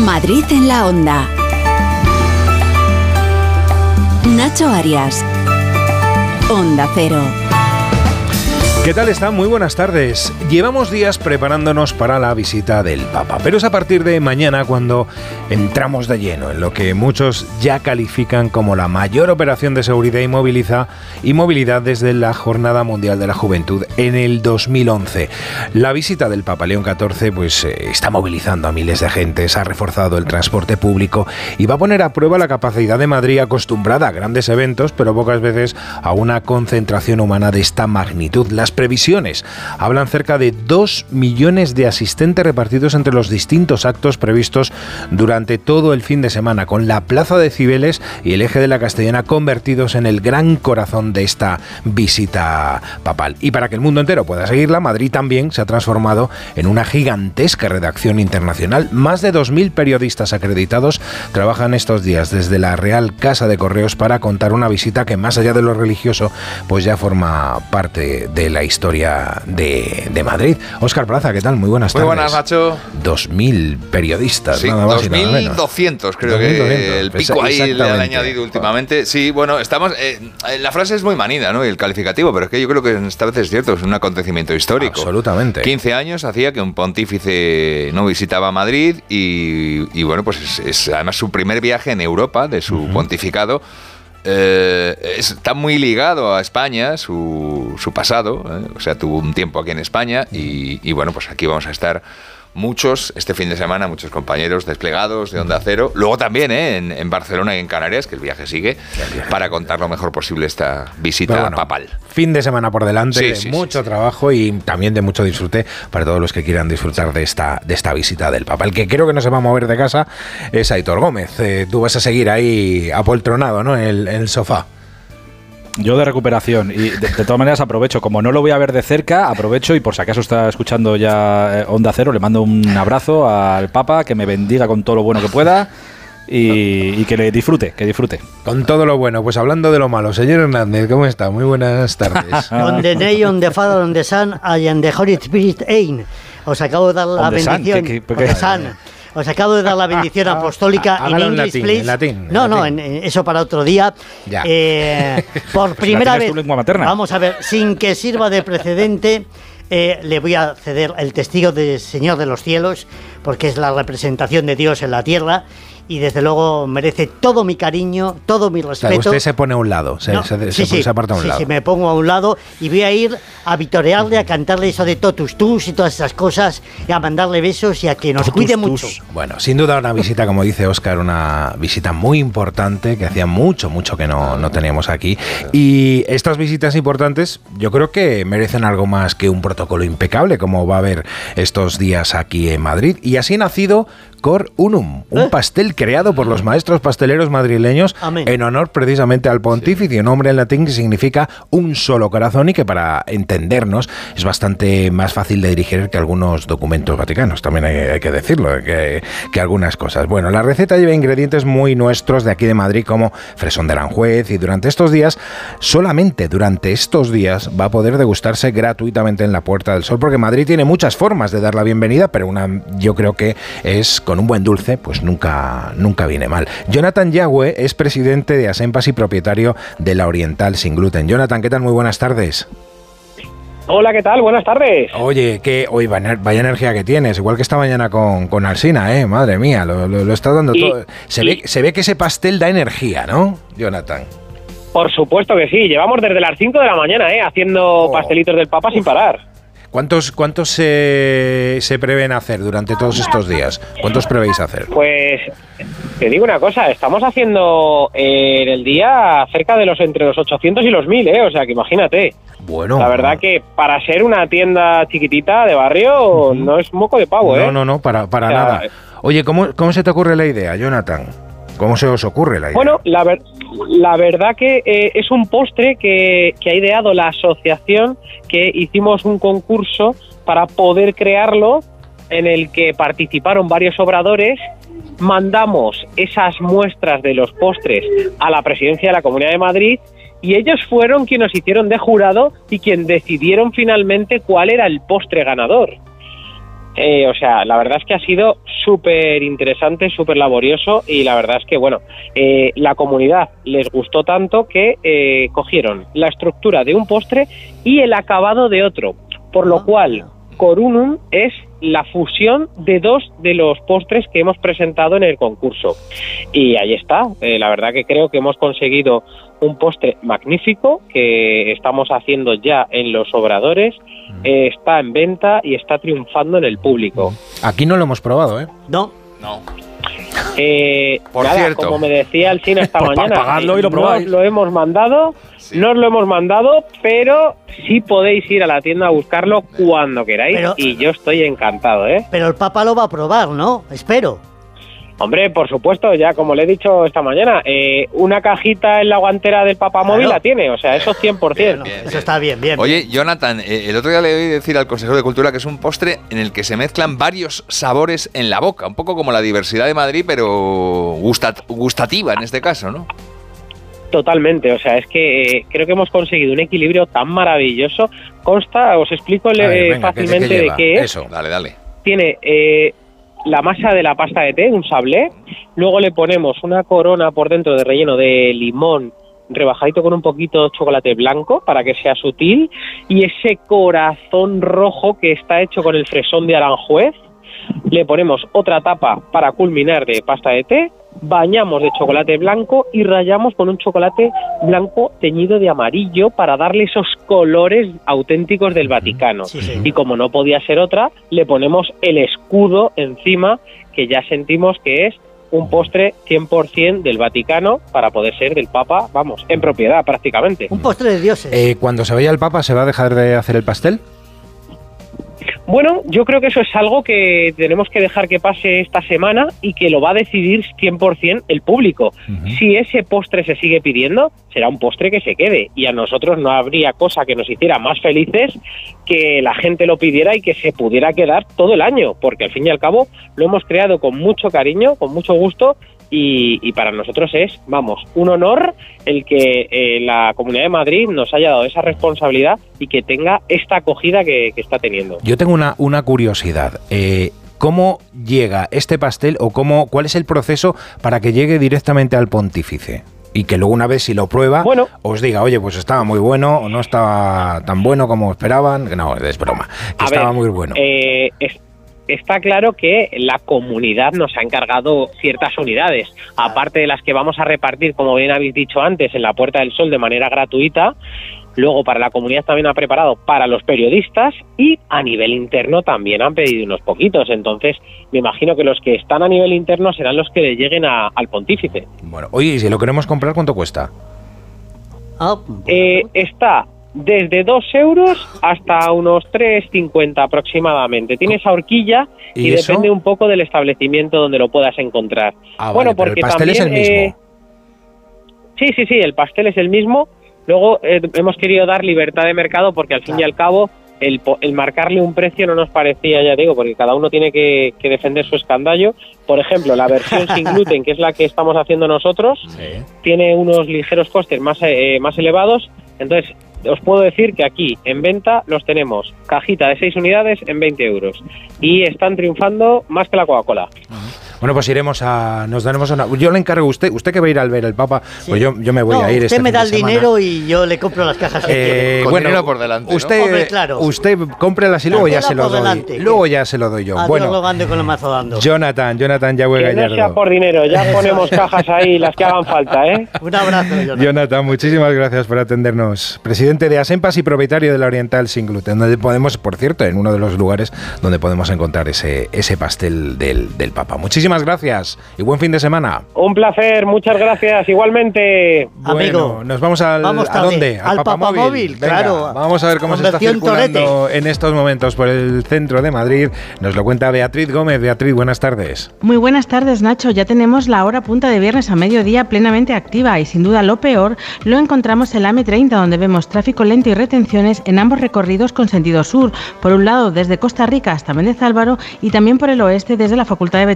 Madrid en la Onda. Nacho Arias. Onda Cero. ¿Qué tal están? Muy buenas tardes. Llevamos días preparándonos para la visita del Papa, pero es a partir de mañana cuando entramos de lleno en lo que muchos ya califican como la mayor operación de seguridad y movilidad desde la Jornada Mundial de la Juventud en el 2011. La visita del Papa León XIV está movilizando a miles de gentes, ha reforzado el transporte público y va a poner a prueba la capacidad de Madrid, acostumbrada a grandes eventos, pero pocas veces a una concentración humana de esta magnitud. Las previsiones hablan cerca de 2 millones de asistentes repartidos entre los distintos actos previstos durante todo el fin de semana, con la Plaza de Cibeles y el Eje de la Castellana convertidos en el gran corazón de esta visita papal. Y para que el mundo entero pueda seguirla, Madrid también se ha transformado en una gigantesca redacción internacional. Más de 2.000 periodistas acreditados trabajan estos días desde la Real Casa de Correos para contar una visita que, más allá de lo religioso, pues ya forma parte de la historia de Madrid. Óscar Plaza, ¿qué tal? Muy buenas tardes. Muy buenas, Nacho. 2.000 periodistas, sí, nada más y nada menos. 2.200 creo que el pico ahí le han añadido últimamente. Sí, bueno, estamos... la frase es muy manida, ¿no? Y el calificativo, pero es que yo creo que esta vez es cierto, es un acontecimiento histórico. Absolutamente. 15 años hacía que un pontífice no visitaba Madrid y bueno, pues es además su primer viaje en Europa de su pontificado. Está muy ligado a España, su pasado, o sea, tuvo un tiempo aquí en España y bueno, pues aquí vamos a estar muchos este fin de semana, muchos compañeros desplegados de Onda Cero, luego también en Barcelona y en Canarias, que el viaje sigue, para contar lo mejor posible esta visita papal. Fin de semana por delante, mucho trabajo y también de mucho disfrute para todos los que quieran disfrutar de esta visita del Papa. El que creo que no se va a mover de casa es Aitor Gómez. Tú vas a seguir ahí apoltronado, ¿no? en el sofá. Yo de recuperación y de todas maneras aprovecho, como no lo voy a ver de cerca, aprovecho y por si acaso está escuchando ya Onda Cero, le mando un abrazo al Papa, que me bendiga con todo lo bueno que pueda y que le disfrute, Con todo lo bueno, pues hablando de lo malo, señor Hernández, ¿cómo está? Muy buenas tardes. On the day, on the Father, on the Son, and the Holy Spirit, amen. Os acabo de dar la bendición. Os acabo de dar la bendición apostólica en inglés, please. En latín. No, eso para otro día. Ya. Por primera vez, tu lengua materna. Vamos a ver, sin que sirva de precedente, le voy a ceder el testigo del Señor de los cielos, porque es la representación de Dios en la tierra. Y desde luego merece todo mi cariño, todo mi respeto. O sea, usted se pone a un lado, se aparta a un lado. Sí, me pongo a un lado y voy a ir a vitorearle, a cantarle eso de totus tus y todas esas cosas, y a mandarle besos y a que nos cuide mucho. Bueno, sin duda una visita, como dice Óscar, una visita muy importante, que hacía mucho que no teníamos aquí. Y estas visitas importantes yo creo que merecen algo más que un protocolo impecable, como va a haber estos días aquí en Madrid. Y así ha nacido Cor Unum, un pastel creado por los maestros pasteleros madrileños. Amén. En honor precisamente al pontífice, un nombre en latín que significa un solo corazón y que, para entendernos, es bastante más fácil de dirigir que algunos documentos vaticanos, también hay que decirlo, que algunas cosas. Bueno, la receta lleva ingredientes muy nuestros de aquí de Madrid, como fresón de Aranjuez, y solamente durante estos días va a poder degustarse gratuitamente en la Puerta del Sol, porque Madrid tiene muchas formas de dar la bienvenida, pero yo creo que es con un buen dulce, pues nunca viene mal. Jonathan Yagüe es presidente de Asempas y propietario de La Oriental Sin Gluten. Jonathan, ¿qué tal? Muy buenas tardes. Hola, ¿qué tal? Buenas tardes. Oye, vaya energía que tienes, igual que esta mañana con Alsina, madre mía, lo está dando todo. Se ve que ese pastel da energía, ¿no, Jonathan? Por supuesto que sí, llevamos desde las 5 de la mañana, haciendo pastelitos del Papa sin parar. ¿Cuántos se prevén hacer durante todos estos días? ¿Cuántos prevéis hacer? Pues te digo una cosa, estamos haciendo en el día cerca de entre los 800 y los 1000, o sea que imagínate. Bueno. La verdad que para ser una tienda chiquitita de barrio no es moco de pavo, No, para nada. Oye, ¿cómo se te ocurre la idea, Jonathan? ¿Cómo se os ocurre la idea? Bueno, la verdad que es un postre que ha ideado la asociación, que hicimos un concurso para poder crearlo, en el que participaron varios obradores. Mandamos esas muestras de los postres a la presidencia de la Comunidad de Madrid y ellos fueron quienes nos hicieron de jurado y quien decidieron finalmente cuál era el postre ganador. O sea, la verdad es que ha sido súper interesante, súper laborioso y la verdad es que, bueno, la comunidad les gustó tanto que cogieron la estructura de un postre y el acabado de otro, por lo cual Corunum es la fusión de dos de los postres que hemos presentado en el concurso. Y ahí está, la verdad que creo que hemos conseguido un postre magnífico que estamos haciendo ya en los obradores, está en venta y está triunfando en el público. Aquí no lo hemos probado, ¿eh? No. Por nada, cierto, como me decía el China esta Pues mañana, pagadlo y lo probáis. nos lo hemos mandado, pero sí podéis ir a la tienda a buscarlo cuando queráis, y yo estoy encantado, ¿eh? Pero el Papa lo va a probar, ¿no? Espero. Hombre, por supuesto, ya como le he dicho esta mañana, una cajita en la guantera del Papamóvil la tiene, o sea, eso 100%. Bien. Eso está bien. Oye, Jonathan, el otro día le oí decir al consejero de Cultura que es un postre en el que se mezclan varios sabores en la boca, un poco como la diversidad de Madrid, pero gustativa en este caso, ¿no? Totalmente, o sea, es que creo que hemos conseguido un equilibrio tan maravilloso. Consta, os explico fácilmente de qué es. Eso, dale. Tiene la masa de la pasta de té, un sablé, luego le ponemos una corona por dentro de relleno de limón rebajadito con un poquito de chocolate blanco para que sea sutil, y ese corazón rojo que está hecho con el fresón de Aranjuez. Le ponemos otra tapa para culminar de pasta de té, bañamos de chocolate blanco y rallamos con un chocolate blanco teñido de amarillo para darle esos colores auténticos del Vaticano. Sí, sí. Y como no podía ser otra, le ponemos el escudo encima, que ya sentimos que es un postre 100% del Vaticano para poder ser del Papa, vamos, en propiedad prácticamente. Un postre de dioses. Cuando se vaya el Papa, ¿se va a dejar de hacer el pastel? Bueno, yo creo que eso es algo que tenemos que dejar que pase esta semana y que lo va a decidir 100% el público. Si ese postre se sigue pidiendo, será un postre que se quede, y a nosotros no habría cosa que nos hiciera más felices que la gente lo pidiera y que se pudiera quedar todo el año, porque al fin y al cabo lo hemos creado con mucho cariño, con mucho gusto, y para nosotros es, vamos, un honor el que la Comunidad de Madrid nos haya dado esa responsabilidad y que tenga esta acogida que está teniendo. Yo tengo una curiosidad. ¿Cómo llega este pastel o cuál es el proceso para que llegue directamente al pontífice? Y que luego, una vez si lo prueba, os diga, oye, pues estaba muy bueno o no estaba tan bueno como esperaban. No, es broma, que estaba muy bueno. Está claro que la comunidad nos ha encargado ciertas unidades, aparte de las que vamos a repartir, como bien habéis dicho antes, en la Puerta del Sol de manera gratuita. Luego, para la comunidad también ha preparado para los periodistas, y a nivel interno también han pedido unos poquitos. Entonces, me imagino que los que están a nivel interno serán los que le lleguen al pontífice. Bueno, oye, ¿y si lo queremos comprar, cuánto cuesta? Está desde 2 euros hasta unos 3,50 aproximadamente. Tiene esa horquilla y depende un poco del establecimiento donde lo puedas encontrar. Bueno, porque el pastel también, es el mismo. Sí, el pastel es el mismo. Luego hemos querido dar libertad de mercado porque al fin y al cabo el marcarle un precio no nos parecía, ya digo, porque cada uno tiene que defender su escandallo. Por ejemplo, la versión sin gluten, que es la que estamos haciendo nosotros, tiene unos ligeros costes más elevados. Entonces, os puedo decir que aquí en venta los tenemos cajita de 6 unidades en 20 euros y están triunfando más que la Coca-Cola. Bueno, pues nos daremos una... Yo le encargo a usted que va a ir al ver el Papa, pues yo me voy a ir usted me da el dinero y yo le compro las cajas que con dinero por delante, usted, ¿no? Hombre, claro. Usted cómprelas y luego ya se lo doy. Delante, luego ya se lo doy yo. Bueno, lo mande con el mazo dando. Jonathan Yahweh Gallardo. Que no sea por dinero, ya ponemos cajas ahí, las que hagan falta, ¿eh? Un abrazo, Jonathan, muchísimas gracias por atendernos. Presidente de Asempas y propietario de la Oriental Sin Gluten, donde podemos, por cierto, en uno de los lugares donde podemos encontrar ese pastel del Papa. Muchísimas gracias. Y buen fin de semana. Un placer, muchas gracias, igualmente. Bueno, amigo, nos vamos ¿a dónde? Al Papamóvil, claro. Vamos a ver cómo se está circulando en estos momentos por el centro de Madrid. Nos lo cuenta Beatriz Gómez. Beatriz, buenas tardes. Muy buenas tardes, Nacho. Ya tenemos la hora punta de viernes a mediodía plenamente activa, y sin duda lo peor lo encontramos en la M30, donde vemos tráfico lento y retenciones en ambos recorridos con sentido sur. Por un lado, desde Costa Rica hasta Méndez Álvaro, y también por el oeste desde la Facultad de Veterinaria.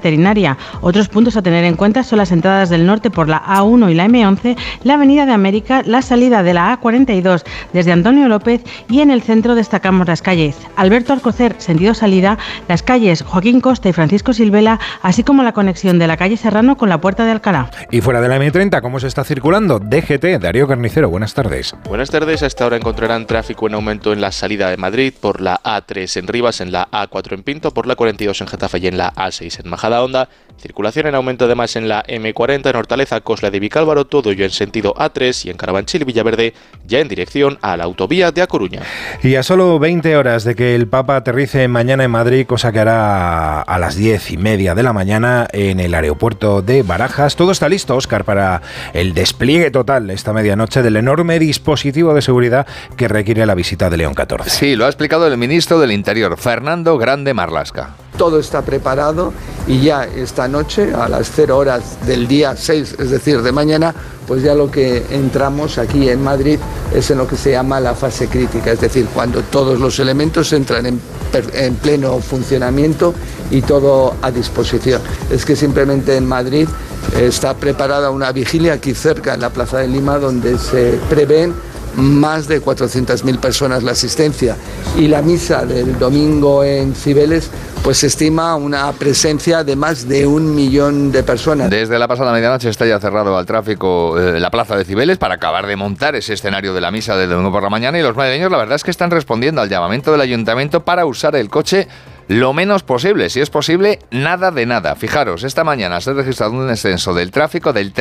Vitoria. Otros puntos a tener en cuenta son las entradas del norte por la A1 y la M11, la Avenida de América, la salida de la A42 desde Antonio López y en el centro destacamos las calles Alberto Alcocer, sentido salida, las calles Joaquín Costa y Francisco Silvela, así como la conexión de la calle Serrano con la Puerta de Alcalá. Y fuera de la M30, ¿cómo se está circulando? DGT, Darío Carnicero, buenas tardes. Buenas tardes, a esta hora encontrarán tráfico en aumento en la salida de Madrid, por la A3 en Rivas, en la A4 en Pinto, por la 42 en Getafe y en la A6 en Majadahonda. Circulación en aumento además en la M40 en Hortaleza, Cosla de Vicálvaro, todo ello en sentido A3 y en Carabanchil y Villaverde, ya en dirección a la autovía de A Coruña. Y a solo 20 horas de que el Papa aterrice mañana en Madrid, cosa que hará a las 10:30 de la mañana en el aeropuerto de Barajas, todo está listo, Óscar, para el despliegue total esta medianoche del enorme dispositivo de seguridad que requiere la visita de León XIV. Sí, lo ha explicado el ministro del Interior, Fernando Grande Marlaska. Todo está preparado y ya esta noche, a las 0 horas del día 6, es decir, de mañana, pues ya lo que entramos aquí en Madrid es en lo que se llama la fase crítica, es decir, cuando todos los elementos entran en pleno funcionamiento y todo a disposición. Es que simplemente en Madrid está preparada una vigilia aquí cerca, en la Plaza de Lima, donde se prevén más de 400.000 personas la asistencia, y la misa del domingo en Cibeles pues se estima una presencia de más de 1 millón de personas. Desde la pasada medianoche está ya cerrado al tráfico la plaza de Cibeles para acabar de montar ese escenario de la misa del domingo por la mañana, y los madrileños la verdad es que están respondiendo al llamamiento del ayuntamiento para usar el coche lo menos posible, si es posible, nada de nada. Fijaros, esta mañana se ha registrado un descenso del tráfico del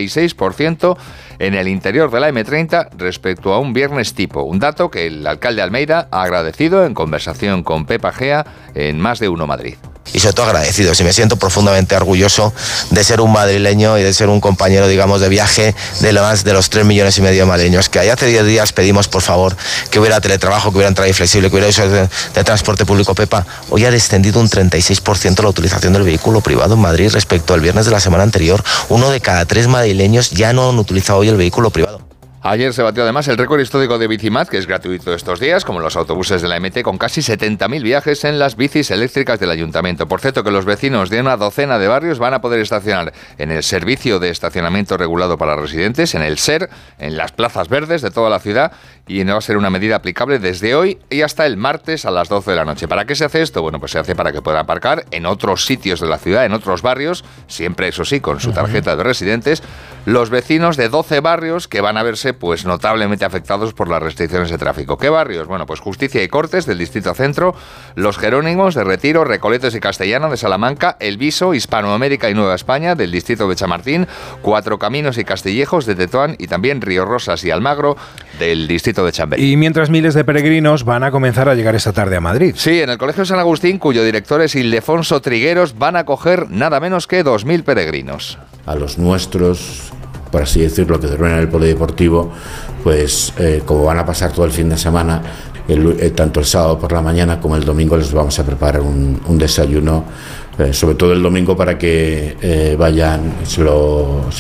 36% en el interior de la M30 respecto a un viernes tipo. Un dato que el alcalde Almeida ha agradecido en conversación con Pepa Gea en Más de Uno Madrid. Y sobre todo agradecidos, y me siento profundamente orgulloso de ser un madrileño y de ser un compañero, digamos, de viaje de más de los 3,5 millones de madrileños, que hace 10 días pedimos, por favor, que hubiera teletrabajo, que hubiera entrada inflexible, que hubiera uso de transporte público. Pepa, hoy ha descendido un 36% la utilización del vehículo privado en Madrid respecto al viernes de la semana anterior. 1 de cada 3 madrileños ya no han utilizado hoy el vehículo privado. Ayer se batió además el récord histórico de Bicimad, que es gratuito estos días, como los autobuses de la MT, con casi 70.000 viajes en las bicis eléctricas del ayuntamiento. Por cierto, que los vecinos de una docena de barrios van a poder estacionar en el servicio de estacionamiento regulado para residentes, en el SER, en las plazas verdes de toda la ciudad, y no va a ser una medida aplicable desde hoy y hasta el martes a las 12 de la noche. ¿Para qué se hace esto? Bueno, pues se hace para que puedan aparcar en otros sitios de la ciudad, en otros barrios, siempre eso sí, con su tarjeta de residentes, los vecinos de 12 barrios que van a verse pues notablemente afectados por las restricciones de tráfico. ¿Qué barrios? Bueno, pues Justicia y Cortes del Distrito Centro, Los Jerónimos de Retiro, Recoletos y Castellano de Salamanca, El Viso, Hispanoamérica y Nueva España del Distrito de Chamartín, Cuatro Caminos y Castillejos de Tetuán y también Río Rosas y Almagro del Distrito de Chamberí. Y mientras miles de peregrinos van a comenzar a llegar esta tarde a Madrid. Sí, en el Colegio San Agustín, cuyo director es Ildefonso Trigueros, van a acoger nada menos que 2.000 peregrinos. A los nuestros, por así decirlo, que duermen en el polideportivo, pues como van a pasar todo el fin de semana, tanto el sábado por la mañana como el domingo les vamos a preparar un desayuno, sobre todo el domingo para que vayan, se lo